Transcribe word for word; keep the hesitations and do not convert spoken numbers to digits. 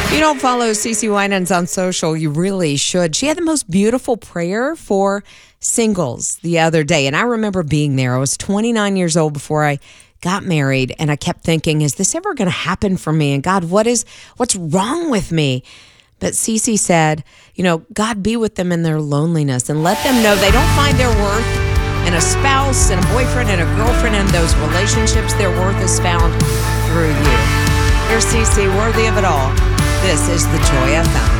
If you don't follow CeCe Winans on social, you really should. She had the most beautiful prayer for singles the other day. And I remember being there. I was twenty-nine years old before I got married. And I kept thinking, is this ever going to happen for me? And God, what is, what's wrong with me? But CeCe said, you know, God be with them in their loneliness and let them know they don't find their worth in a spouse and a boyfriend and a girlfriend and those relationships. Their worth is found through you. Here's CeCe, worthy of it all. This is the Joy F M.